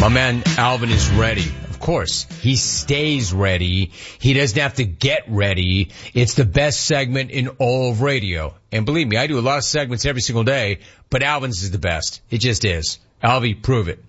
My man Alvin is ready. Of course, he stays ready. He doesn't have to get ready. It's the best segment in all of radio. And believe me, I do a lot of segments every single day, but Alvin's is the best. It just is. Alvy, prove it.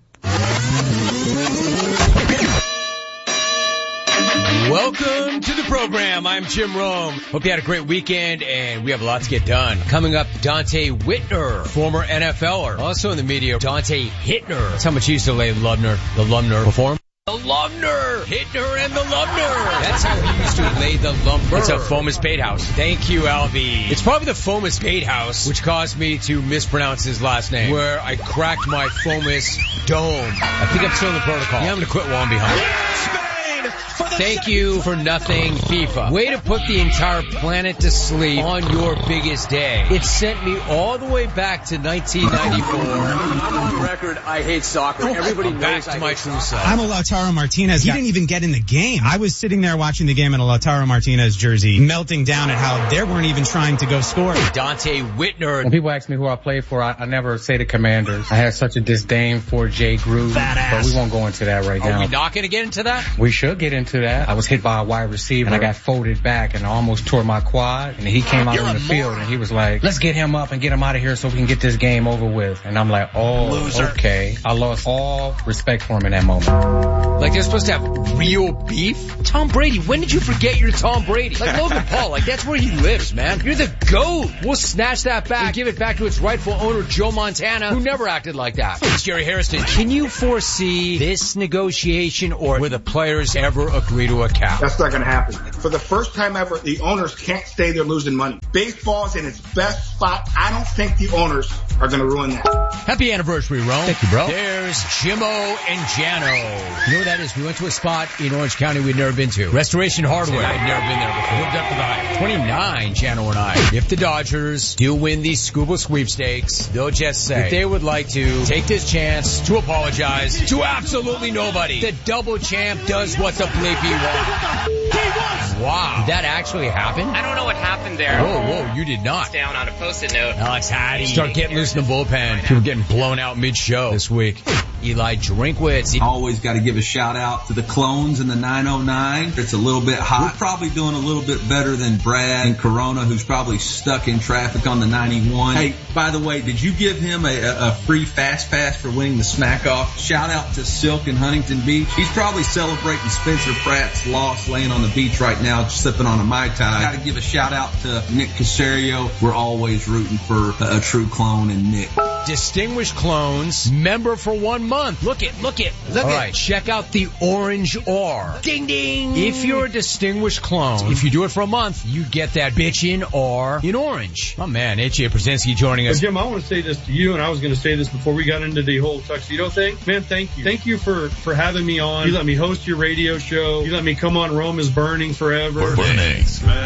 Welcome to the program. I'm Jim Rome. Hope you had a great weekend, and we have a lot to get done. Coming up, Dante Whitner, former NFLer. Also in the media, Dante Hittner. That's how much he used to lay the Lumner perform. The Lumner, Hittner and the Lumner. That's how he used to lay the lumber. It's a Fomus Bait House. Thank you, Alvy. It's probably the Fomus Bait House, which caused me to mispronounce his last name, where I cracked my Fomus dome. I think I'm still in the protocol. Yeah, I'm going to quit while I'm behind. Thank you for nothing, FIFA. Way to put the entire planet to sleep on your biggest day. It sent me all the way back to 1994. On the record, I hate soccer. Everybody knows back to my true self. I'm a Lautaro Martinez. He didn't even get in the game. I was sitting there watching the game in a Lautaro Martinez jersey, melting down at how they weren't even trying to go score. Dante Whitner. When people ask me who I played for, I never say the Commanders. I had such a disdain for Jay Gruden, but we won't go into that right now. Are we not going to get into that? We should get into that. I was hit by a wide receiver, and I got folded back, and I almost tore my quad. And he came out on the field, and he was like, let's get him up and get him out of here so we can get this game over with. And I'm like, oh, loser. Okay. I lost all respect for him in that moment. Like they're supposed to have real beef? Tom Brady, when did you forget you're Tom Brady? Like Logan Paul, like that's where he lives, man. You're the GOAT. We'll snatch that back and give it back to its rightful owner, Joe Montana, who never acted like that. It's Jerry Harrison. Can you foresee this negotiation, or will the players ever agree to a cap? That's not going to happen. For the first time ever, the owners can't stay there losing money. Baseball's in its best spot. I don't think the owners are going to ruin that. Happy anniversary, Rome. Thank you, bro. There's Jimmo and Jano. You know what that is? We went to a spot in Orange County we'd never been to. Restoration Hardware. I'd never been there before. Lived up to the hype. 29, Jano and I. If the Dodgers do win these Scuba sweepstakes, they'll just say that they would like to take this chance to apologize to absolutely nobody. The double champ does what the bleep he wants. Wow. Did that actually happen? I don't know what happened there. Whoa, you did not. Down on a Post-it note. Alex Hattie. Start getting loose in the bullpen. People getting blown out mid-show this week. Eli Drinkwitz. Always got to give a shout out to the clones in the 909. It's a little bit hot. We're probably doing a little bit better than Brad in Corona, who's probably stuck in traffic on the 91. Hey, by the way, did you give him a free fast pass for winning the smack off? Shout out to Silk in Huntington Beach. He's probably celebrating Spencer Pratt's loss, laying on the beach right now, sipping on a Mai Tai. Got to give a shout out to Nick Casario. We're always rooting for a true clone in Nick. Distinguished Clones, member for 1 month. Look it. All right, check out the orange R. Ding, ding. If you're a distinguished clone, if you do it for a month, you get that bitchin' R in orange. My man, H.A. Brzezinski joining us. Jim, I want to say this to you, and I was going to say this before we got into the whole tuxedo thing. Man, thank you. Thank you for having me on. You let me host your radio show. You let me come on Rome is Burning forever. We're burning.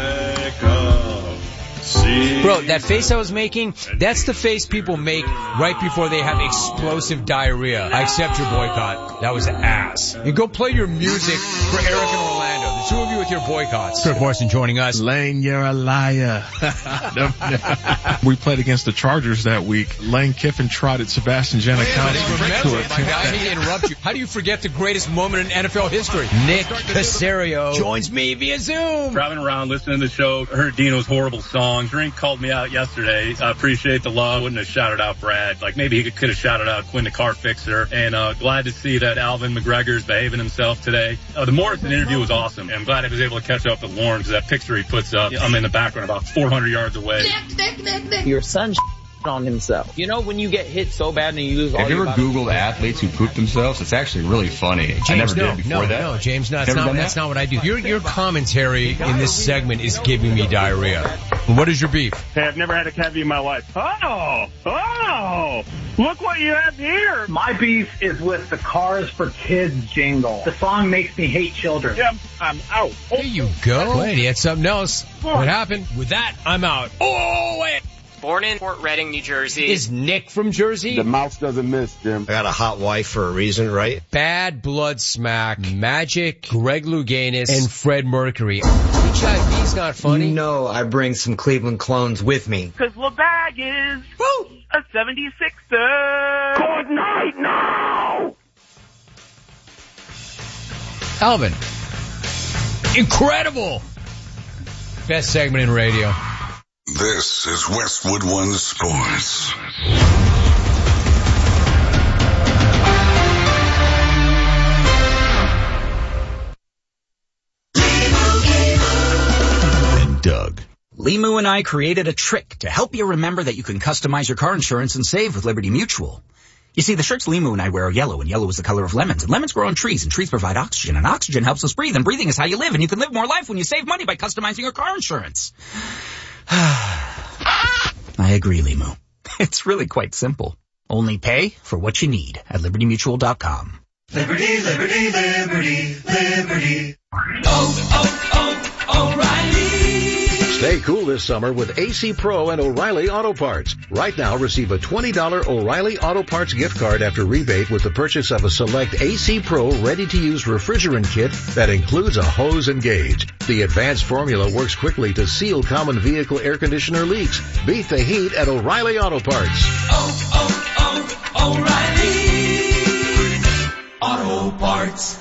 Bro, that face I was making, that's the face people make right before they have explosive diarrhea. I accept your boycott. That was ass. You go play your music for Eric and Orlando. The two of you with your boycotts. Kirk Morrison joining us. Lane, you're a liar. We played against the Chargers that week. Lane Kiffin trotted Sebastian Janikowski. My guy, I hate to interrupt you. How do you forget the greatest moment in NFL history? Nick Casario joins me via Zoom. Driving around, listening to the show, heard Dino's horrible song. Drink called me out yesterday. I appreciate the love. Wouldn't have shouted out Brad. Like maybe he could have shouted out Quinn the car fixer. And glad to see that Alvin McGregor's behaving himself today. The Morrison interview was awesome. I'm glad I was able to catch up with Lauren because that picture he puts up, I'm in the background about 400 yards away. Your son on himself. You know when you get hit so bad and you lose all your Have you ever Googled athletes who poop themselves? It's actually really funny. James, I never did before that. No, James, no, that's not what I do. Your commentary in this segment is giving me diarrhea. What is your beef? Hey, I've never had a cavity in my life. Oh, look what you have here. My beef is with the Cars for Kids jingle. The song makes me hate children. Jim, I'm out. There you go. Wait, he had something else. What happened? With that, I'm out. Oh, wait. Born in Fort Reading, New Jersey. Is Nick from Jersey? The mouse doesn't miss, Jim. I got a hot wife for a reason, right? Bad Blood Smack, Magic, Greg Louganis, and Fred Mercury. HIV's not funny? No, I bring some Cleveland clones with me. Because LeBag is a 76er. Good night now! Alvin. Incredible. Best segment in radio. This is Westwood One Sports. Doug. Limu and I created a trick to help you remember that you can customize your car insurance and save with Liberty Mutual. You see, the shirts Limu and I wear are yellow, and yellow is the color of lemons, and lemons grow on trees, and trees provide oxygen, and oxygen helps us breathe, and breathing is how you live, and you can live more life when you save money by customizing your car insurance. I agree, Limu. It's really quite simple. Only pay for what you need at LibertyMutual.com. Liberty, liberty, liberty, liberty. O'Reilly. Stay cool this summer with AC Pro and O'Reilly Auto Parts. Right now, receive a $20 O'Reilly Auto Parts gift card after rebate with the purchase of a select AC Pro ready-to-use refrigerant kit that includes a hose and gauge. The advanced formula works quickly to seal common vehicle air conditioner leaks. Beat the heat at O'Reilly Auto Parts. O'Reilly Auto Parts.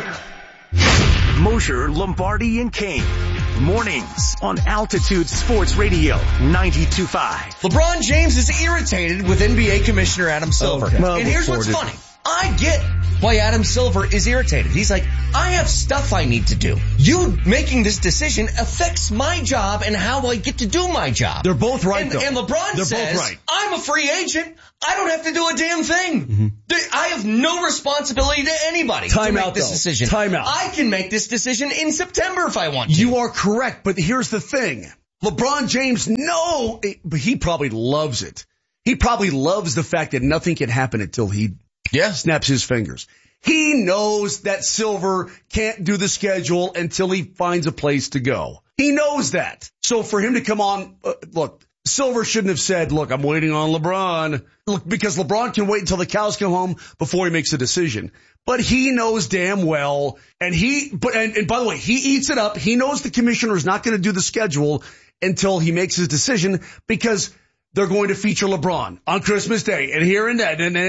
Mosher, Lombardi, and Kane. Mornings on Altitude Sports Radio 92.5. LeBron James is irritated with NBA Commissioner Adam Silver. Okay. Well, and here's what's funny. I get why Adam Silver is irritated. He's like, I have stuff I need to do. You making this decision affects my job and how I get to do my job. They're both right, though. And LeBron says, I'm a free agent. I don't have to do a damn thing. Mm-hmm. I have no responsibility to anybody to make this decision. Time out. I can make this decision in September if I want to. You are correct, but here's the thing. LeBron James, but he probably loves it. He probably loves the fact that nothing can happen until he snaps his fingers. He knows that Silver can't do the schedule until he finds a place to go. He knows that. So for him to come on, look, Silver shouldn't have said, look, I'm waiting on LeBron. Look, because LeBron can wait until the cows come home before he makes a decision. But he knows damn well, and by the way, he eats it up. He knows the commissioner is not going to do the schedule until he makes his decision because they're going to feature LeBron on Christmas Day and here and that and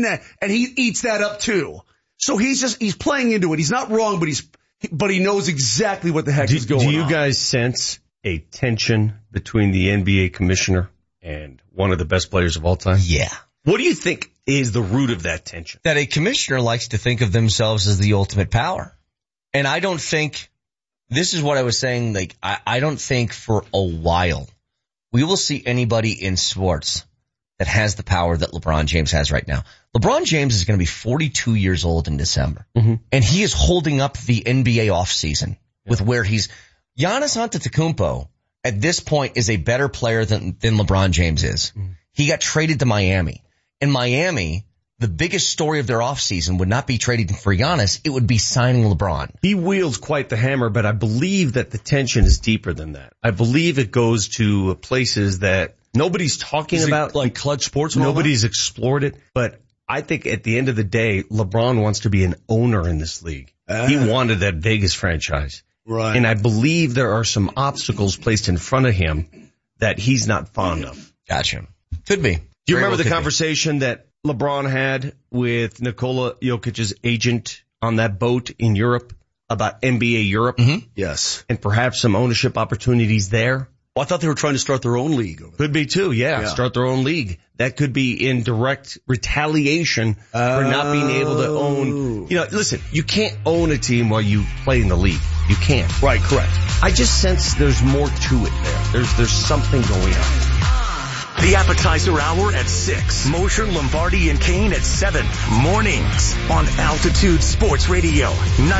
he eats that up too. So he's playing into it. He's not wrong, but he knows exactly what the heck is going on. Do you guys sense a tension between the NBA commissioner and one of the best players of all time? Yeah. What do you think is the root of that tension? That a commissioner likes to think of themselves as the ultimate power. And I don't think, this is what I was saying, like, I don't think for a while we will see anybody in sports that has the power that LeBron James has right now. LeBron James is going to be 42 years old in December. Mm-hmm. And he is holding up the NBA offseason with where Giannis Antetokounmpo at this point is a better player than LeBron James is. Mm-hmm. He got traded to Miami. In Miami, the biggest story of their offseason would not be trading for Giannis. It would be signing LeBron. He wields quite the hammer, but I believe that the tension is deeper than that. I believe it goes to places that nobody's talking about. Like Clutch Sports? Nobody's explored it. But I think at the end of the day, LeBron wants to be an owner in this league. He wanted that Vegas franchise. Right. And I believe there are some obstacles placed in front of him that he's not fond of. Gotcha. Could be. Do you remember the conversation that LeBron had with Nikola Jokic's agent on that boat in Europe about NBA Europe? Mm-hmm. Yes. And perhaps some ownership opportunities there? Well, I thought they were trying to start their own league. Could be too, yeah. Start their own league. That could be in direct retaliation for not being able to own. Listen, you can't own a team while you play in the league. You can't. Right, correct. I just sense there's more to it there. There's something going on. The appetizer hour at 6. Mosher, Lombardi, and Kane at 7. Mornings on Altitude Sports Radio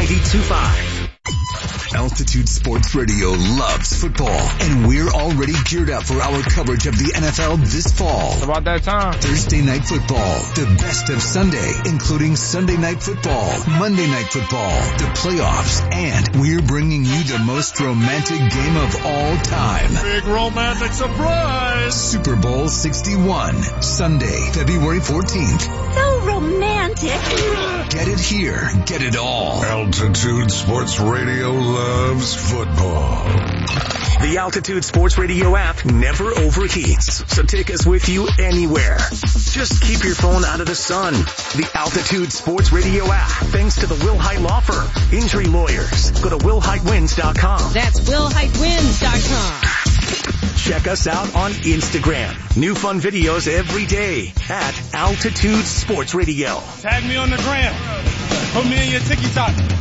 92.5. Altitude Sports Radio loves football, and we're already geared up for our coverage of the NFL this fall. It's about that time. Thursday Night Football, the best of Sunday, including Sunday Night Football, Monday Night Football, the playoffs, and we're bringing you the most romantic game of all time. Big romantic surprise! Super Bowl 61, Sunday, February 14th. So romantic. Get it here. Get it all. Altitude Sports Radio loves football. The Altitude Sports Radio app never overheats, so take us with you anywhere. Just keep your phone out of the sun. The Altitude Sports Radio app, thanks to the Will Height Law Firm. Injury lawyers. Go to willheightwins.com. That's willheightwins.com. Check us out on Instagram. New fun videos every day at Altitude Sports Radio. Tag me on the gram. Put me in your TikTok.